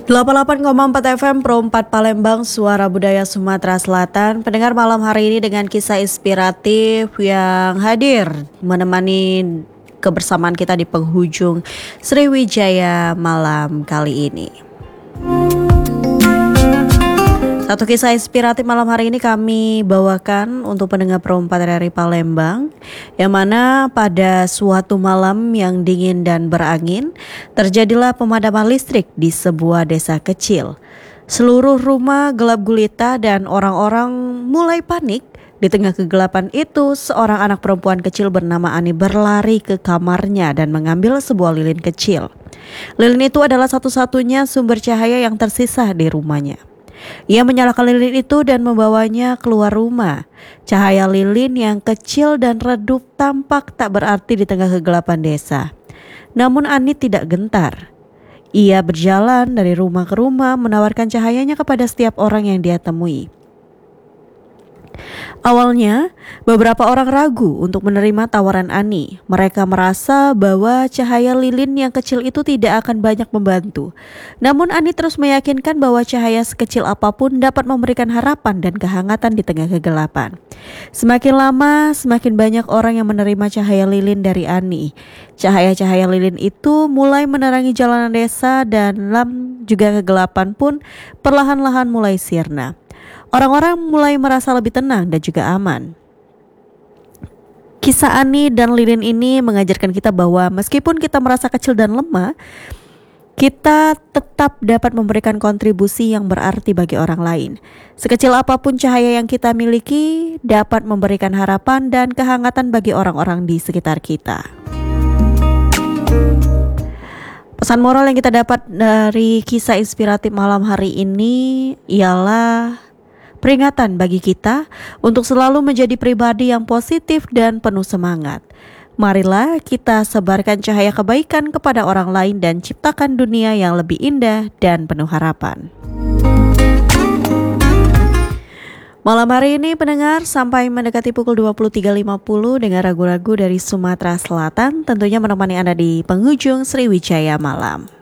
88,4 FM Pro 4 Palembang, Suara Budaya Sumatera Selatan. Pendengar malam hari ini dengan kisah inspiratif yang hadir menemani kebersamaan kita di penghujung Sriwijaya malam kali ini. Satu kisah inspiratif malam hari ini kami bawakan untuk pendengar Pro 4 dari Palembang, yang mana pada suatu malam yang dingin dan berangin, terjadilah pemadaman listrik di sebuah desa kecil. Seluruh rumah gelap gulita dan orang-orang mulai panik. Di tengah kegelapan itu, seorang anak perempuan kecil bernama Ani berlari ke kamarnya dan mengambil sebuah lilin kecil. Lilin itu adalah satu-satunya sumber cahaya yang tersisa di rumahnya. Ia menyalakan lilin itu dan membawanya keluar rumah. Cahaya lilin yang kecil dan redup tampak tak berarti di tengah kegelapan desa. Namun Ani tidak gentar. Ia berjalan dari rumah ke rumah menawarkan cahayanya kepada setiap orang yang dia temui. Awalnya, beberapa orang ragu untuk menerima tawaran Ani. Mereka merasa bahwa cahaya lilin yang kecil itu tidak akan banyak membantu. Namun Ani terus meyakinkan bahwa cahaya sekecil apapun dapat memberikan harapan dan kehangatan di tengah kegelapan. Semakin lama, semakin banyak orang yang menerima cahaya lilin dari Ani. Cahaya-cahaya lilin itu mulai menerangi jalanan desa dan juga kegelapan pun perlahan-lahan mulai sirna. Orang-orang mulai merasa lebih tenang dan juga aman. Kisah Ani dan lilin ini mengajarkan kita bahwa meskipun kita merasa kecil dan lemah, kita tetap dapat memberikan kontribusi yang berarti bagi orang lain. Sekecil apapun cahaya yang kita miliki dapat memberikan harapan dan kehangatan bagi orang-orang di sekitar kita. Pesan moral yang kita dapat dari kisah inspiratif malam hari ini ialah peringatan bagi kita untuk selalu menjadi pribadi yang positif dan penuh semangat. Marilah kita sebarkan cahaya kebaikan kepada orang lain dan ciptakan dunia yang lebih indah dan penuh harapan. Malam hari ini pendengar, sampai mendekati pukul 23.50 dengan ragu-ragu dari Sumatera Selatan, tentunya menemani Anda di penghujung Sriwijaya malam.